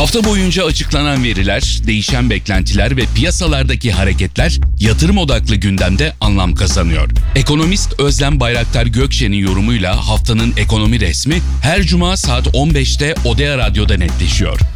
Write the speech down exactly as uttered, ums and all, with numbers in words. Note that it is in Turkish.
Hafta boyunca açıklanan veriler, değişen beklentiler ve piyasalardaki hareketler yatırım odaklı gündemde anlam kazanıyor. Ekonomist Özlem Bayraktar Gökçe'nin yorumuyla haftanın ekonomi resmi her cuma saat on beşte Odea Radyo'da netleşiyor.